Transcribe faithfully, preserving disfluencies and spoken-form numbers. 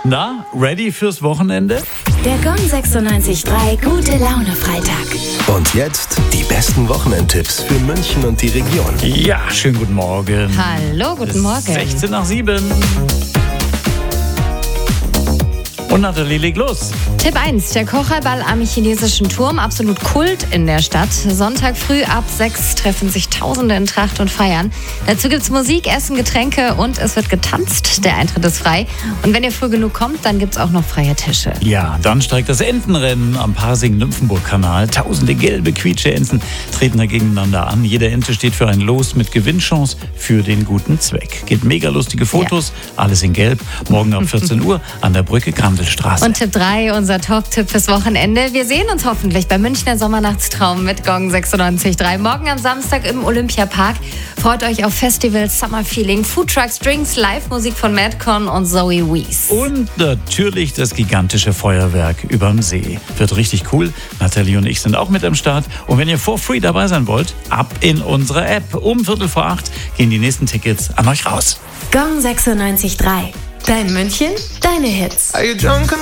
Na, ready fürs Wochenende? Der Gong sechsundneunzig Komma drei Gute Laune Freitag. Und jetzt die besten Wochenendtipps für München und die Region. Ja, schönen guten Morgen. Hallo, guten Morgen. sechzehn nach sieben. Und Nathalie, leg los. Tipp eins. Der Kocherball am chinesischen Turm. Absolut Kult in der Stadt. Sonntag früh ab sechs treffen sich Tausende in Tracht und feiern. Dazu gibt's Musik, Essen, Getränke und es wird getanzt. Der Eintritt ist frei. Und wenn ihr früh genug kommt, dann gibt's auch noch freie Tische. Ja, dann steigt das Entenrennen am Pasing-Nymphenburg-Kanal. Tausende gelbe Quietscheenten treten da gegeneinander an. Jede Ente steht für ein Los mit Gewinnchance für den guten Zweck. Gibt mega lustige Fotos, ja. Alles in Gelb. Morgen ab vierzehn Uhr an der Brücke Grandelstraße. Und Tipp drei, unser Top-Tipp fürs Wochenende. Wir sehen uns hoffentlich beim Münchner Sommernachtstraum mit Gong sechsundneunzig Komma drei. Morgen am Samstag im Olympiapark. Freut euch auf Festivals, Summer Feeling, Foodtrucks, Drinks, Live-Musik von Madcon und Zoe Wees. Und natürlich das gigantische Feuerwerk überm See. Wird richtig cool. Nathalie und ich sind auch mit am Start. Und wenn ihr for free dabei sein wollt, ab in unsere App. Um Viertel vor acht gehen die nächsten Tickets an euch raus. Gong sechsundneunzig Komma drei. Dein München, deine Hits. Are you drunk?